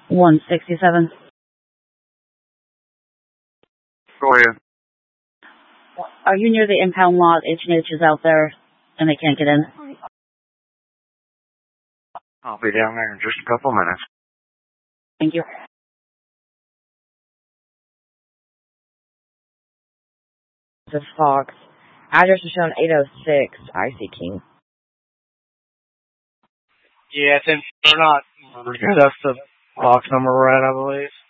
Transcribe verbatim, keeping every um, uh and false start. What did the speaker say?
one sixty-seven. Go ahead. Are you near the impound lot? H and H is out there, and they can't get in. I'll be down there in just a couple minutes. Thank you. This is Fox. Address is shown eight oh six, I C King. Yeah, it's in or not. That's the box number we're at, I believe.